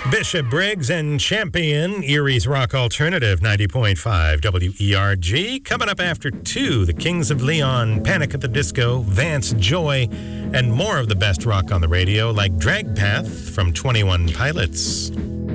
Bishop Briggs and Champion, Erie's Rock Alternative, 90.5 WERG. Coming up after 2, the Kings of Leon, Panic at the Disco, Vance Joy, and more of the best rock on the radio, like Drag Path from 21 Pilots.